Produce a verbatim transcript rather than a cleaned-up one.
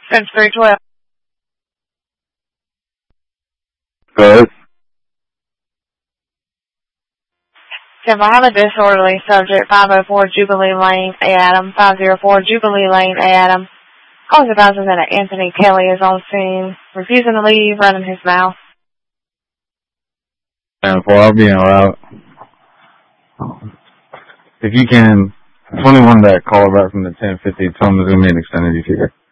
Fence three twelve. Good. If I have a disorderly subject, five oh four Jubilee Lane, A. Adam, five oh four Jubilee Lane, A. Adam. Calls advising that Anthony Kelly is on scene, refusing to leave, running his mouth. And for I'll be en route. If you can, twenty-one that call back from the ten fifty, tell them to do me an extended E T A.